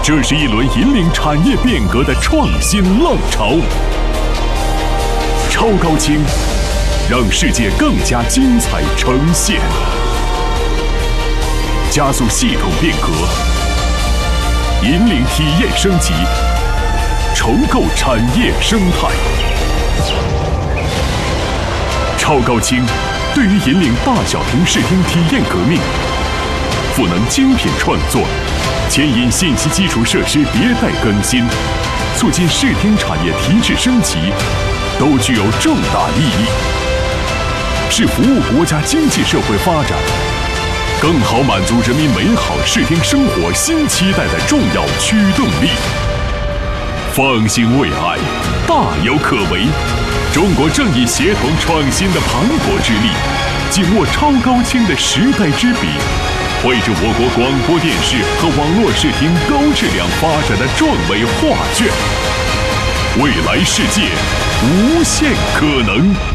这是一轮引领产业变革的创新浪潮。超高清，让世界更加精彩呈现，加速系统变革，引领体验升级，重构产业生态。超高清对于引领大小屏视听体验革命，赋能精品创作，牵引信息基础设施迭代更新，促进视听产业提质升级，都具有重大意义，是服务国家经济社会发展，更好满足人民美好视听生活新期待的重要驱动力。放心未来，大有可为。中国正以协同创新的磅礴之力，紧握超高清的时代之笔，绘制我国广播电视和网络视听高质量发展的壮伟画卷。未来世界，无限可能。